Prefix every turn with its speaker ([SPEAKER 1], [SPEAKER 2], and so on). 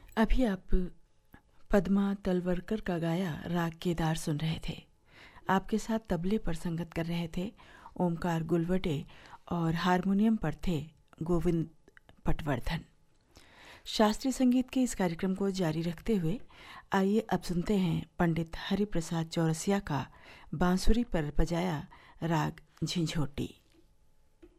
[SPEAKER 1] अभी आप पद्मा तलवरकर का गाया राग केदार सुन रहे थे। आपके साथ तबले पर संगत कर रहे थे ओमकार गुलवटे और हारमोनियम पर थे गोविंद पटवर्धन। शास्त्रीय संगीत के इस कार्यक्रम को जारी रखते हुए आइए अब सुनते हैं पंडित हरिप्रसाद चौरसिया का बांसुरी पर बजाया राग झिंझोटी।